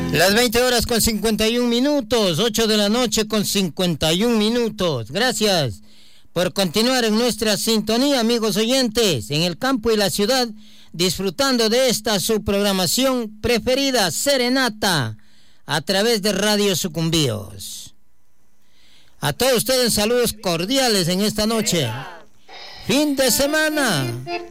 Las 20 horas con 51 minutos, 8 de la noche con 51 minutos. Gracias por continuar en nuestra sintonía, amigos oyentes, en el campo y la ciudad, disfrutando de esta su programación preferida, Serenata, a través de Radio Sucumbíos. A todos ustedes saludos cordiales en esta noche. Fin de semana.